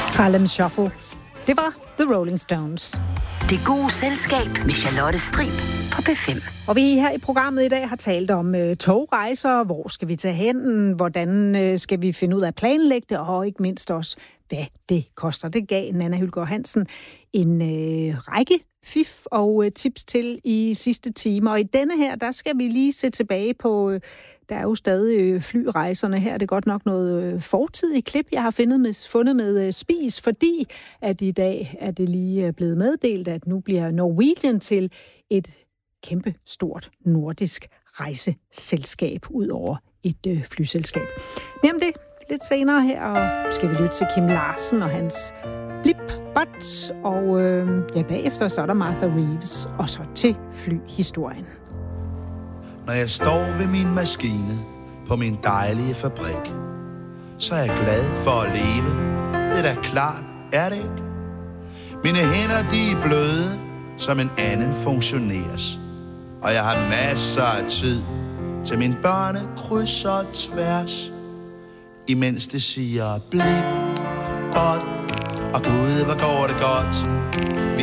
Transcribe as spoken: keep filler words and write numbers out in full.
Harlem Shuffle. Det var The Rolling Stones. Det gode selskab med Charlotte Strib på P fem. Og vi her i programmet i dag har talt om øh, togrejser, hvor skal vi tage hen, hvordan øh, skal vi finde ud af at planlægge det, og ikke mindst også, hvad det koster. Det gav Nanna Hylgaard Hansen en øh, række fif og øh, tips til i sidste time. Og i denne her, der skal vi lige se tilbage på... Øh, Der er jo stadig øh, flyrejserne her. Det er godt nok noget øh, fortidigt klip, jeg har fundet med, fundet med øh, Spis, fordi at i dag er det lige øh, blevet meddelt, at nu bliver Norwegian til et kæmpe stort nordisk rejseselskab ud over et øh, flyselskab. Men om det lidt senere her, og skal vi lytte til Kim Larsen og hans Blip Bot, og øh, ja, bagefter så er der Martha Reeves, og så til flyhistorien. Når jeg står ved min maskine på min dejlige fabrik, så er jeg glad for at leve. Det er da klart, er det ikke? Mine hænder, de er bløde, som en anden funktionærs. Og jeg har masser af tid til mine børne kryds og tværs. Imens det siger blip, bot, og gud, hvor går det godt.